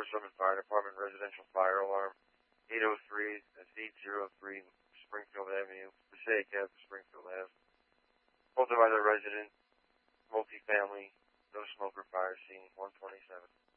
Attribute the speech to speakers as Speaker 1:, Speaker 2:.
Speaker 1: Silver Summit Fire Department residential fire alarm. 803, that's 803 Springfield Avenue, Passaic Ave, Springfield Ave. Both of either resident, multifamily, no smoker fire scene, 127.